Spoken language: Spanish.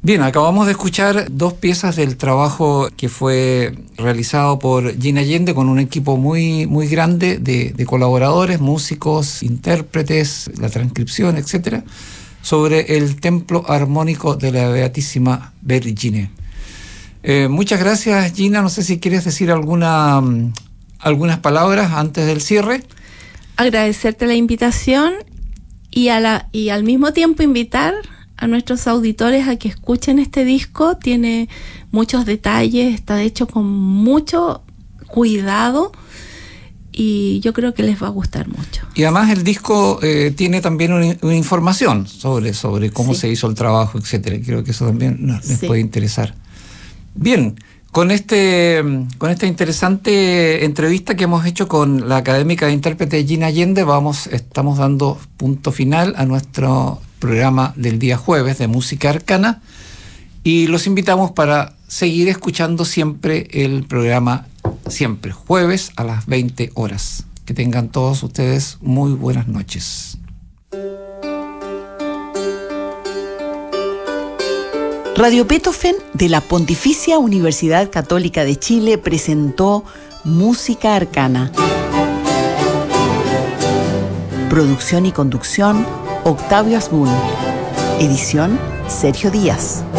Bien, acabamos de escuchar dos piezas del trabajo que fue realizado por Gina Allende con un equipo muy grande de colaboradores, músicos, intérpretes, la transcripción, etcétera, sobre el templo armónico de la Beatísima Vergine. Muchas gracias, Gina. No sé si quieres decir algunas palabras antes del cierre. Agradecerte la invitación y al mismo tiempo invitar a nuestros auditores a que escuchen este disco. Tiene muchos detalles, está hecho con mucho cuidado y yo creo que les va a gustar mucho. Y además el disco tiene también una información sobre cómo se hizo el trabajo, etcétera. Creo que eso también les puede interesar. Bien, con esta interesante entrevista que hemos hecho con la académica de intérprete Gina Allende, estamos dando punto final a nuestro programa del día jueves de Música Arcana y los invitamos para seguir escuchando siempre el programa, siempre jueves a las 20 horas. Que tengan todos ustedes muy buenas noches. Radio Beethoven de la Pontificia Universidad Católica de Chile presentó Música Arcana. Producción y conducción, Octavio Asbun. Edición, Sergio Díaz.